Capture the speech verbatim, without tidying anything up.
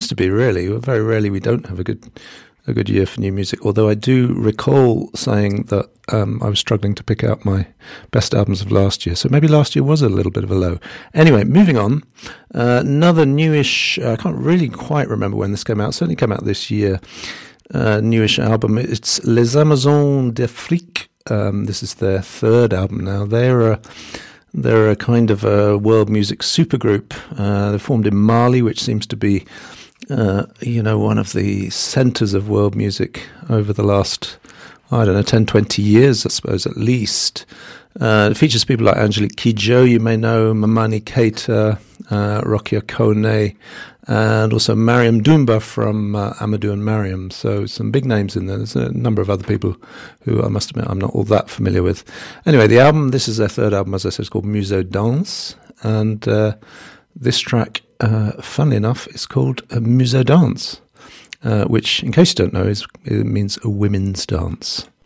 to be, really. Very rarely we don't have a good a good year for new music, although I do recall saying that um, I was struggling to pick out my best albums of last year, so maybe last year was a little bit of a low. Anyway, moving on, uh, another newish, uh, I can't really quite remember when this came out, it certainly came out this year, uh, newish album. It's Les Amazones d'Afrique. Um, this is their third album now. They're a, they're a kind of a world music supergroup. Uh, they're formed in Mali, which seems to be Uh, you know, one of the centres of world music over the last, I don't know, ten, twenty years, I suppose, at least. Uh, it features people like Angelique Kidjo, you may know, Mamani Keita, uh, Rokia Kone, and also Mariam Dumba from uh, Amadou and Mariam. So some big names in there. There's a number of other people who I must admit I'm not all that familiar with. Anyway, the album, this is their third album, as I said, it's called Museo Dance, and uh, this track, Uh, funnily enough, it's called a Museo Dance, uh, which, in case you don't know, is it means a women's dance.